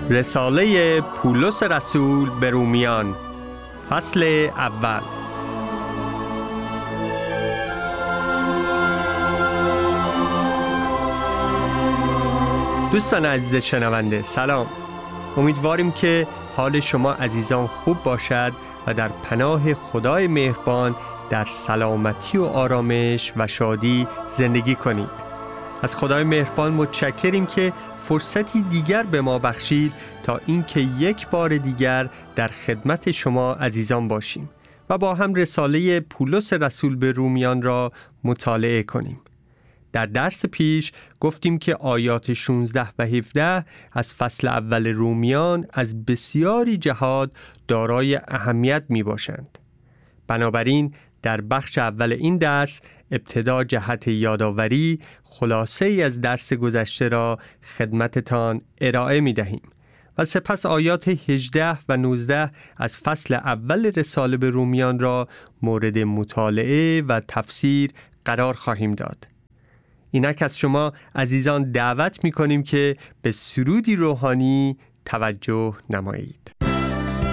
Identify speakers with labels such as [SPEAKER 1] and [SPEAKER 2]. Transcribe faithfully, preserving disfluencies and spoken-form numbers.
[SPEAKER 1] رساله پولس رسول به رومیان، فصل اول. دوستان عزیز شنونده سلام. امیدواریم که حال شما عزیزان خوب باشد و در پناه خدای مهربان در سلامتی و آرامش و شادی زندگی کنید. از خدای مهربان متشکریم که فرصتی دیگر به ما بخشید تا اینکه یک بار دیگر در خدمت شما عزیزان باشیم و با هم رساله پولس رسول به رومیان را مطالعه کنیم. در درس پیش گفتیم که آیات شانزده و هفده از فصل اول رومیان از بسیاری جهات دارای اهمیت می باشند. بنابراین در بخش اول این درس ابتدا جهت یادآوری خلاصه ای از درس گذشته را خدمتتان ارائه می دهیم و سپس آیات هجده و نوزده از فصل اول رساله به رومیان را مورد مطالعه و تفسیر قرار خواهیم داد. اینک از شما عزیزان دعوت می کنیم که به سرودی روحانی توجه نمایید.